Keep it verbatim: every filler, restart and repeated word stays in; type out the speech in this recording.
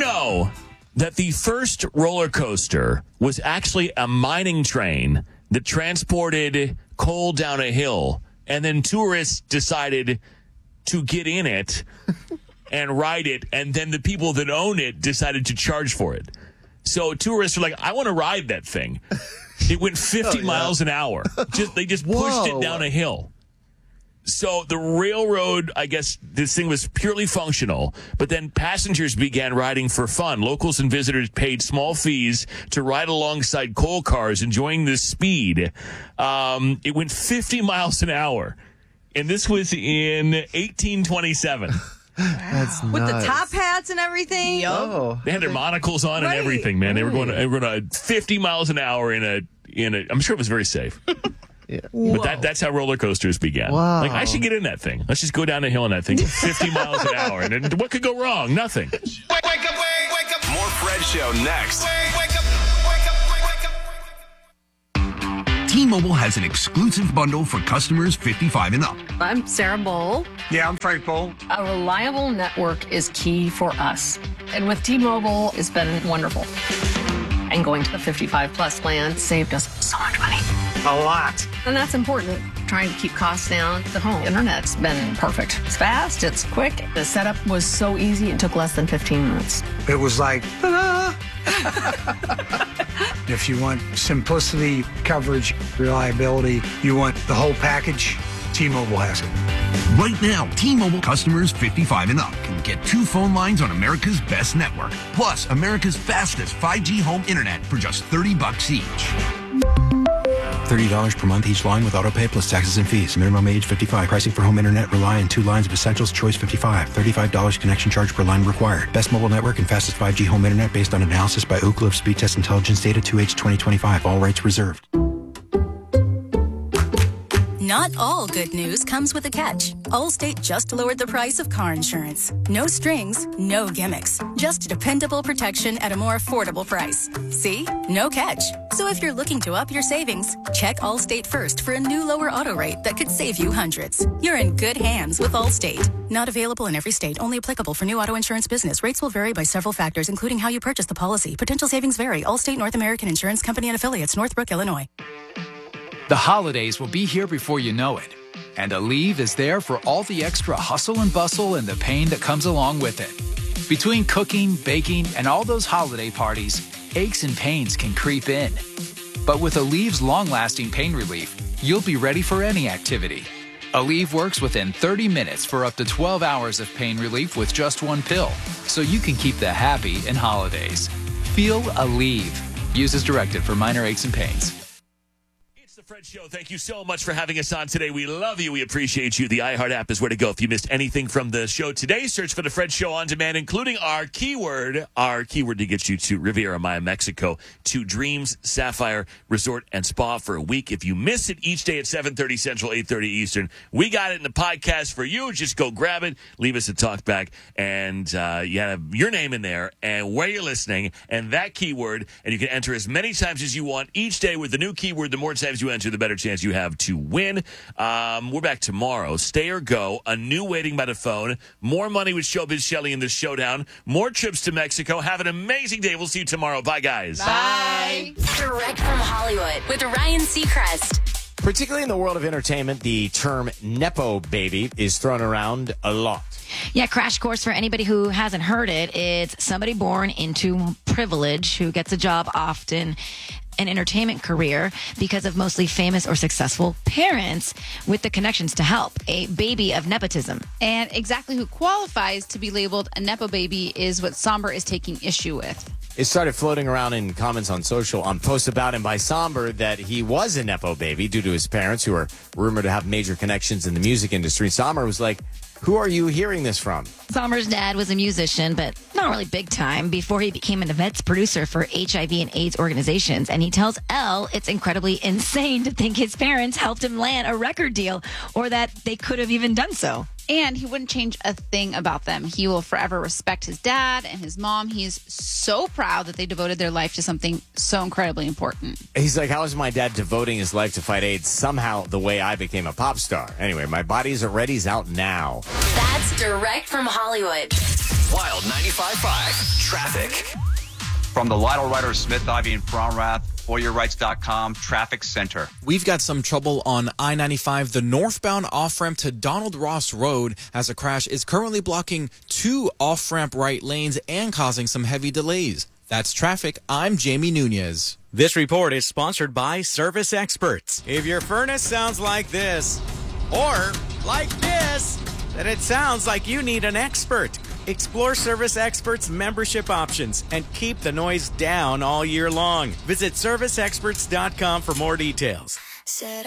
know that the first roller coaster was actually a mining train that transported coal down a hill, and then tourists decided to get in it and ride it, and then the people that own it decided to charge for it. So tourists are like, I want to ride that thing. It went fifty oh, yeah. miles an hour. Just They just pushed Whoa. it down a hill. So the railroad, I guess this thing was purely functional, but then passengers began riding for fun. Locals and visitors paid small fees to ride alongside coal cars, enjoying the speed. Um, it went fifty miles an hour, and this was in eighteen twenty-seven. That's With nuts. the top hats and everything. Oh, they had their monocles on right. and everything, man. They were going, they were going fifty miles an hour in a in a. I'm sure it was very safe. Yeah. But that, that's how roller coasters began. Wow. Like, I should get in that thing. Let's just go down the hill in that thing fifty miles an hour. And then what could go wrong? Nothing. Wake, wake up, wake, wake up. More Fred Show next. Wake, wake up, wake up, wake, wake up. T-Mobile has an exclusive bundle for customers fifty-five and up. I'm Sarah Bowl. Yeah, I'm Frank Bowl. A reliable network is key for us. And with T-Mobile, it's been wonderful. And going to the fifty-five plus plan saved us so much money. A lot. And that's important. Trying to keep costs down. The home internet's been perfect. It's fast, it's quick. The setup was so easy, it took less than fifteen minutes. It was like, ta-da! If you want simplicity, coverage, reliability, you want the whole package, T-Mobile has it. Right now, T-Mobile customers fifty-five and up can get two phone lines on America's best network, plus America's fastest five G home internet for just thirty bucks each. thirty dollars per month each line with autopay plus taxes and fees. Minimum age fifty-five. Pricing for home internet rely on two lines of Essentials Choice fifty-five. thirty-five dollars connection charge per line required. Best mobile network and fastest five G home internet based on analysis by Ookla of Speed Test Intelligence data two H twenty twenty-five. All rights reserved. Not all good news comes with a catch. Allstate just lowered the price of car insurance. No strings, no gimmicks. Just dependable protection at a more affordable price. See? No catch. So if you're looking to up your savings, check Allstate first for a new lower auto rate that could save you hundreds. You're in good hands with Allstate. Not available in every state. Only applicable for new auto insurance business. Rates will vary by several factors, including how you purchase the policy. Potential savings vary. Allstate North American Insurance Company and Affiliates, Northbrook, Illinois. The holidays will be here before you know it. And Aleve is there for all the extra hustle and bustle and the pain that comes along with it. Between cooking, baking, and all those holiday parties, aches and pains can creep in. But with Aleve's long-lasting pain relief, you'll be ready for any activity. Aleve works within thirty minutes for up to twelve hours of pain relief with just one pill, so you can keep the happy in holidays. Feel Aleve. Use as directed for minor aches and pains. The Fred Show. Thank you so much for having us on today. We love you. We appreciate you. The iHeart app is where to go. If you missed anything from the show today, search for the Fred Show on demand, including our keyword, our keyword to get you to Riviera Maya, Mexico, to Dreams Sapphire Resort and Spa for a week. If you miss it each day at seven thirty Central, eight thirty Eastern, we got it in the podcast for you. Just go grab it, leave us a talk back, and uh, you have your name in there and where you're listening and that keyword, and you can enter as many times as you want each day with the new keyword. The more times you enter, the better chance you have to win. Um, we're back tomorrow. Stay or go. A new waiting by the phone. More money with Showbiz Shelley in the showdown. More trips to Mexico. Have an amazing day. We'll see you tomorrow. Bye, guys. Bye. Direct from Hollywood with Ryan Seacrest. Particularly in the world of entertainment, the term Nepo baby is thrown around a lot. Yeah, crash course for anybody who hasn't heard it. It's somebody born into privilege who gets a job often, an entertainment career because of mostly famous or successful parents with the connections to help. A baby of nepotism. And exactly who qualifies to be labeled a Nepo baby is what Somber is taking issue with. It started floating around in comments on social on posts about him by Somber that he was a Nepo baby due to his parents who are rumored to have major connections in the music industry. Somber was like, who are you hearing this from? Somber's dad was a musician, but not really big time, before he became an events producer for H I V and AIDS organizations. And he tells Elle it's incredibly insane to think his parents helped him land a record deal or that they could have even done so. And he wouldn't change a thing about them. He will forever respect his dad and his mom. He's so proud that they devoted their life to something so incredibly important. He's like, how is my dad devoting his life to fight AIDS somehow the way I became a pop star? Anyway, My Bodies Are Ready's out now. That's direct from Hollywood. Wild ninety-five point five Traffic. From the Lytle Ryder Smith, Ivy, and Fromrath, for your rights dot com Traffic Center. We've got some trouble on I ninety-five. The northbound off-ramp to Donald Ross Road as a crash is currently blocking two off-ramp right lanes and causing some heavy delays. That's traffic. I'm Jamie Nunez. This report is sponsored by Service Experts. If your furnace sounds like this, or like this, then it sounds like you need an expert. Explore Service Experts membership options and keep the noise down all year long. Visit service experts dot com for more details. Said